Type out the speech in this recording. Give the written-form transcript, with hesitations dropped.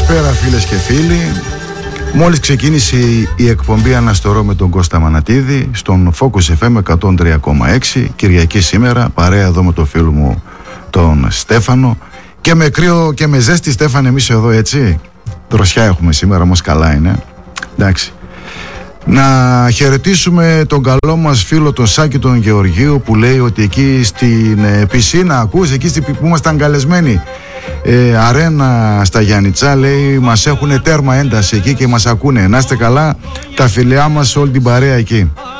Καλησπέρα φίλες και φίλοι. Μόλις ξεκίνησε η εκπομπή Αναστορώ με τον Κώστα Μανατίδη στον Focus FM 103,6. Κυριακή σήμερα, παρέα εδώ με το φίλο μου τον Στέφανο. Και με κρύο και με ζέστη, Στέφανε, εμείς εδώ, έτσι. Δροσιά έχουμε σήμερα, όμως καλά είναι. Εντάξει. Να χαιρετήσουμε τον καλό μας φίλο τον Σάκη τον Γεωργίου, που λέει ότι εκεί στην πισίνα, ακούς, εκεί που ήμασταν καλεσμένοι, αρένα στα Γιάννητσά, λέει, μας έχουν τέρμα ένταση εκεί και μας ακούνε. Να είστε καλά τα φιλιά μας, όλη την παρέα εκεί.